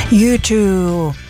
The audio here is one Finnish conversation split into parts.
U2,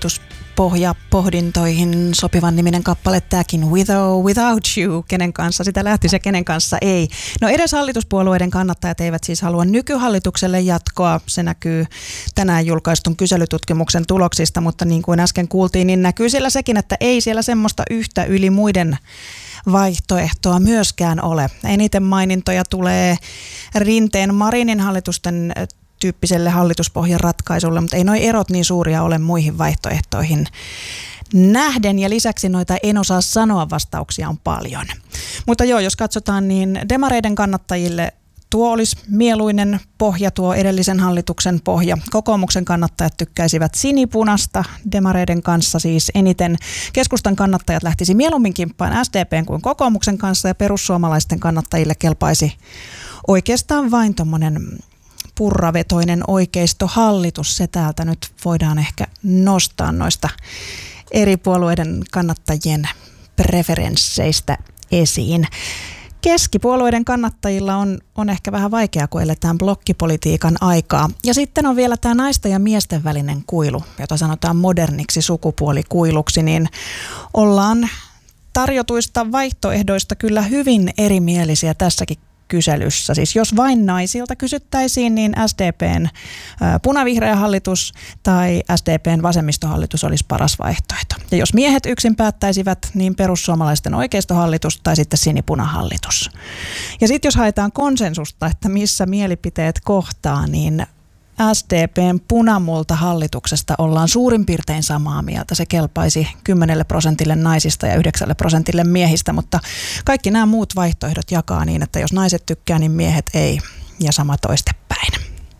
hallituspohjapohdintoihin sopivan niminen kappale tämäkin, With or Without You, kenen kanssa sitä lähti se, kenen kanssa ei. No edes hallituspuolueiden kannattajat eivät siis halua nykyhallitukselle jatkoa, se näkyy tänään julkaistun kyselytutkimuksen tuloksista, mutta niin kuin äsken kuultiin, niin näkyy siellä sekin, että ei siellä semmoista yhtä yli muiden vaihtoehtoa myöskään ole. Eniten mainintoja tulee Rinteen-Marinin hallitusten tyyppiselle hallituspohjan ratkaisulle, mutta ei nuo erot niin suuria ole muihin vaihtoehtoihin nähden, ja lisäksi noita en osaa sanoa vastauksia on paljon. Mutta joo, jos katsotaan, niin demareiden kannattajille tuo olisi mieluinen pohja, tuo edellisen hallituksen pohja. Kokoomuksen kannattajat tykkäisivät sinipunasta, demareiden kanssa siis eniten. Keskustan kannattajat lähtisi mieluummin kimppaan SDPn kuin kokoomuksen kanssa, ja perussuomalaisten kannattajille kelpaisi oikeastaan vain tommonen purravetoinen oikeistohallitus. Se täältä nyt voidaan ehkä nostaa noista eri puolueiden kannattajien preferensseistä esiin. Keskipuolueiden kannattajilla on ehkä vähän vaikeaa, kun eletään blokkipolitiikan aikaa. Ja sitten on vielä tämä naisten ja miesten välinen kuilu, jota sanotaan moderniksi sukupuolikuiluksi, niin ollaan tarjotuista vaihtoehdoista kyllä hyvin erimielisiä tässäkin kyselyssä. Siis jos vain naisilta kysyttäisiin, niin SDPn punavihreä hallitus tai SDPn vasemmistohallitus olisi paras vaihtoehto. Ja jos miehet yksin päättäisivät, niin perussuomalaisten oikeistohallitus tai sitten sinipunahallitus. Ja sitten jos haetaan konsensusta, että missä mielipiteet kohtaa, niin SDPn punamulta-hallituksesta ollaan suurin piirtein samaa mieltä. Se kelpaisi 10% naisista ja 9% miehistä, mutta kaikki nämä muut vaihtoehdot jakaa niin, että jos naiset tykkää, niin miehet ei, ja sama toistepäin.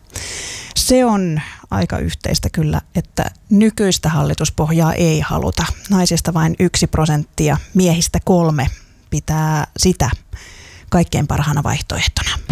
Se on aika yhteistä kyllä, että nykyistä hallituspohjaa ei haluta. Naisista vain 1%, miehistä 3% pitää sitä kaikkein parhaana vaihtoehtona.